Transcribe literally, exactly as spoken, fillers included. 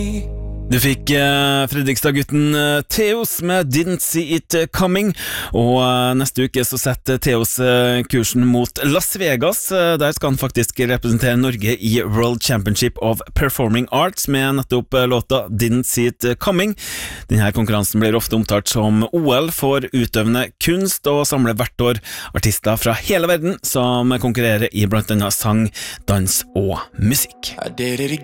Du fikk eh, Fredrikstad-gutten eh, Theos med Didn't See It Coming, og eh, neste uke så setter Theos eh, kursen mot Las Vegas. Eh, der skal han faktisk representere Norge i World Championship of Performing Arts med nettopp eh, låta Didn't See It Coming. Denne konkurransen blir ofte omtalt som O L for utøvende kunst, og samler hvert år artister fra hele verden som konkurrerer i blant annet sang, dans og musikk.